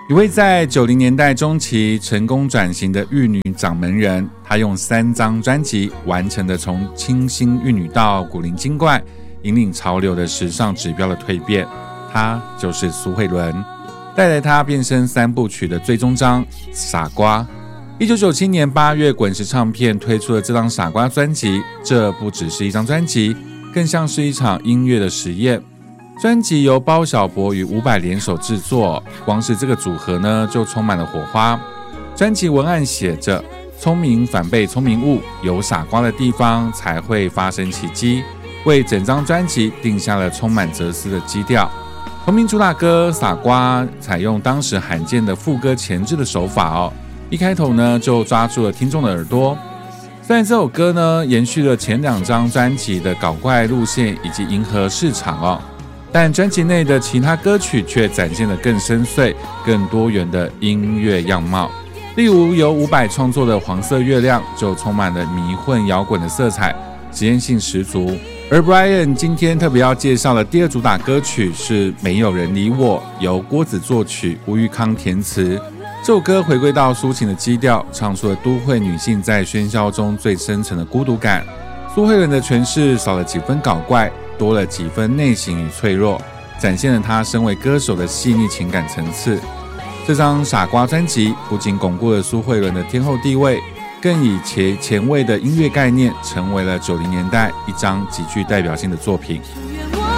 一位在90年代中期成功转型的玉女掌门人，她用3张专辑完成了从清新玉女到古灵精怪、引领潮流的时尚指标的蜕变。她就是苏慧伦，带来她变身3部曲的最终章《傻瓜》。1997年8月，滚石唱片推出了这张《傻瓜》专辑，这不只是一张专辑，更像是一场音乐的实验。专辑由包小柏与伍佰联手制作，光是这个组合呢就充满了火花。专辑文案写着：聪明反被聪明误，有傻瓜的地方才会发生奇迹，为整张专辑定下了充满哲思的基调。同名主打歌《傻瓜》采用当时罕见的副歌前置的手法一开头呢就抓住了听众的耳朵。虽然这首歌呢延续了前2张专辑的搞怪路线以及迎合市场但专辑内的其他歌曲却展现了更深邃、更多元的音乐样貌。例如由伍佰创作的《黄色月亮》就充满了迷混摇滚的色彩，实验性十足。而 Brian 今天特别要介绍的第2主打歌曲是《没有人理我》，由郭子作曲，吴玉康填词。这首歌回归到抒情的基调，唱出了都会女性在喧嚣中最深层的孤独感。苏慧伦的诠释少了几分搞怪，多了几分内省与脆弱，展现了她身为歌手的细腻情感层次。这张《傻瓜》专辑不仅巩固了苏慧伦的天后地位，更以前卫的音乐概念成为了90年代一张极具代表性的作品。